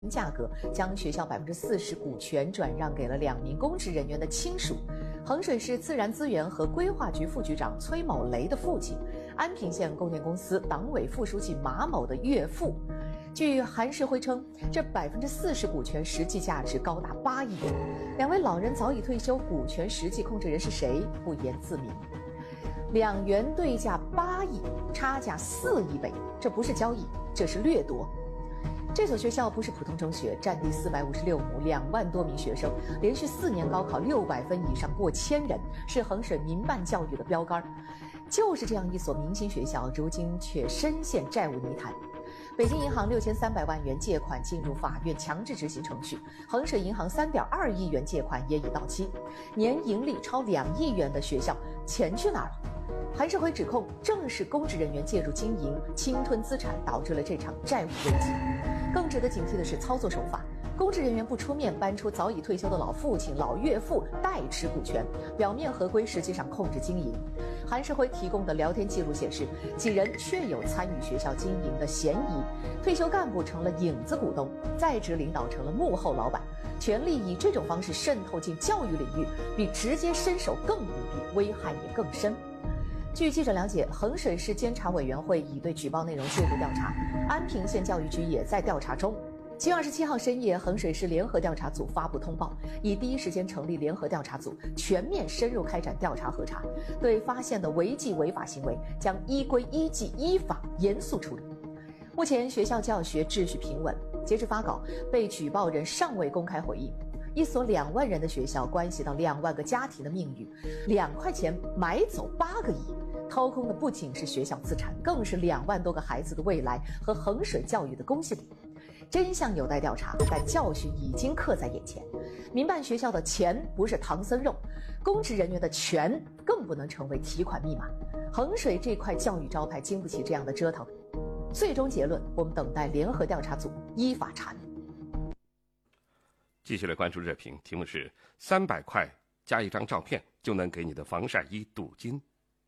价格，将学校40%股权转让给了2名公职人员的亲属，衡水市自然资源和规划局副局长崔某雷的父亲，安平县供电公司党委副书记马某的岳父。据韩世辉称，这40%股权实际价值高达8亿元。2位老人早已退休，股权实际控制人是谁不言自明。2元对价8亿，差价4亿倍，这不是交易，这是掠夺。这所学校不是普通中学，占地456亩，2万多名学生，连续4年高考600分以上过1000人，是衡水民办教育的标杆。就是这样一所明星学校，如今却深陷债务泥潭。北京银行6300万元借款进入法院强制执行程序，衡水银行3.2亿元借款也已到期，年盈利超2亿元的学校，钱去哪儿了？韩世辉指控，正是公职人员介入经营、侵吞资产，导致了这场债务危机。更值得警惕的是操作手法，公职人员不出面搬出早已退休的老父亲、老岳父代持股权，表面合规，实际上控制经营。韩世辉提供的聊天记录显示，几人确有参与学校经营的嫌疑，退休干部成了影子股东，在职领导成了幕后老板，权力以这种方式渗透进教育领域，比直接伸手更无力，危害也更深。据记者了解，衡水市监察委员会已对举报内容介入调查，安平县教育局也在调查中。7月27号深夜，衡水市联合调查组发布通报，已第一时间成立联合调查组，全面深入开展调查核查，对发现的违纪违法行为将依规依纪依法严肃处理。目前学校教学秩序平稳，截至发稿，被举报人尚未公开回应。一所2万人的学校，关系到2万个家庭的命运，2块钱买走8个亿，掏空的不仅是学校资产，更是2万多个孩子的未来和衡水教育的公信力。真相有待调查，但教训已经刻在眼前。民办学校的钱不是唐僧肉，公职人员的权更不能成为提款密码。衡水这块教育招牌经不起这样的折腾。最终结论，我们等待联合调查组依法查明。 继续来关注热评，题目是300块加一张照片就能给你的防晒衣镀金。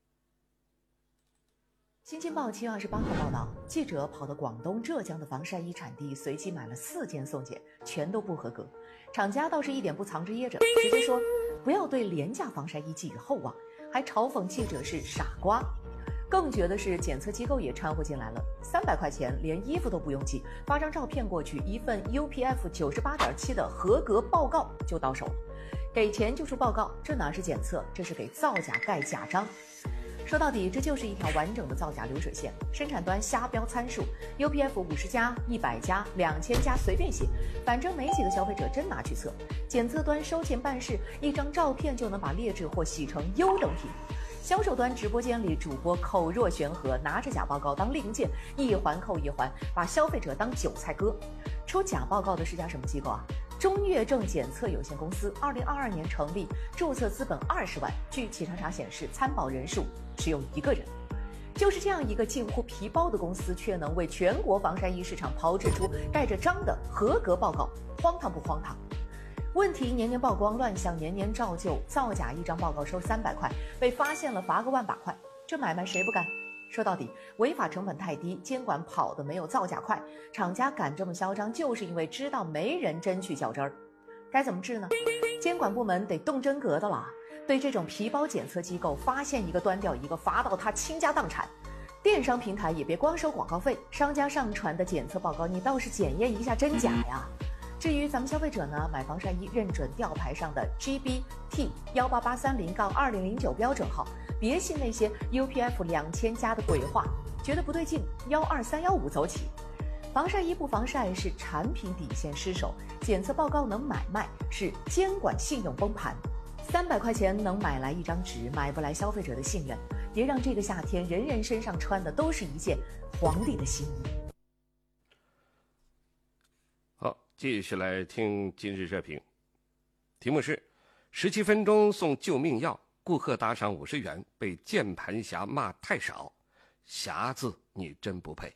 新京报7月28号报道，记者跑到广东、浙江的防晒衣产地，随机买了4件送检，全都不合格。厂家倒是一点不藏着掖着，直接说不要对廉价防晒衣寄予厚望，还嘲讽记者是傻瓜。更绝的是，检测机构也掺和进来了，300块钱连衣服都不用寄，发张照片过去，一份 UPF 98.7的合格报告就到手了。给钱就出报告，这哪是检测，这是给造假盖假章。说到底，这就是一条完整的造假流水线。生产端瞎标参数 ，UPF 50加、100加、2000加随便写，反正没几个消费者真拿去测。检测端收钱办事，一张照片就能把劣质货洗成优等品。销售端直播间里，主播口若悬河，拿着假报告当令箭，一环扣一环，把消费者当韭菜割。出假报告的是家什么机构啊？中越正检测有限公司，2022年成立，注册资本20万，据企查查显示，参保人数只有1个人。就是这样一个近乎皮包的公司，却能为全国防晒衣市场炮制出盖着章的合格报告，荒唐不荒唐？问题年年曝光，乱象年年照旧，造假一张报告收300块，被发现了罚个万把块，这买卖谁不干？说到底，违法成本太低，监管跑得没有造假快，厂家敢这么嚣张，就是因为知道没人真去较真儿。该怎么治呢？监管部门得动真格的了，对这种皮包检测机构，发现一个端掉一个，罚到他倾家荡产。电商平台也别光收广告费，商家上传的检测报告，你倒是检验一下真假呀。至于咱们消费者呢，买防晒衣认准吊牌上的 GBT18830-2009 标准号，别信那些 UPF 2000加的鬼话，觉得不对劲12315走起。防晒衣不防晒是产品底线失守，检测报告能买卖是监管信用崩盘。300块钱能买来一张纸，买不来消费者的信任。别让这个夏天人人身上穿的都是一件皇帝的新衣。 好，继续来听今日热评，题目是17分钟送救命药，顾客打赏50元，被键盘侠骂太少，侠字你真不配。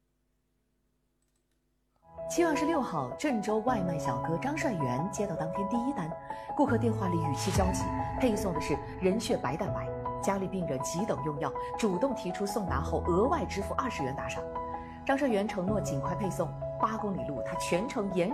7月26号，郑州外卖小哥张帅元接到当天第一单，顾客电话里语气焦急，配送的是人血白蛋白，家里病人急等用药，主动提出送达后额外支付20元打赏。张帅元承诺尽快配送， 8公里路，它全程沿